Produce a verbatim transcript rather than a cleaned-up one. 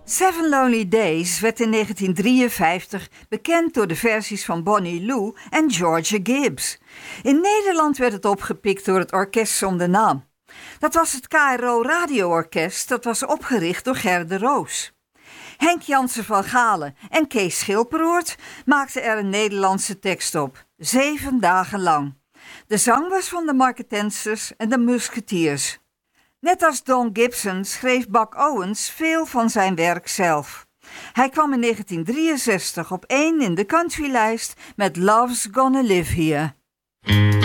Seven Lonely Days werd in negentien drieënvijftig bekend door de versies van Bonnie Lou en Georgia Gibbs. In Nederland werd het opgepikt door het orkest zonder naam. Dat was het K R O Radio-orkest, dat was opgericht door Ger de Roos. Henk Jansen van Galen en Kees Schilperoort maakten er een Nederlandse tekst op, zeven dagen lang. De zang was van de Marketensers en de Musketeers. Net als Don Gibson schreef Buck Owens veel van zijn werk zelf. Hij kwam in negentien drieënzestig op één in de countrylijst met Love's Gonna Live Here.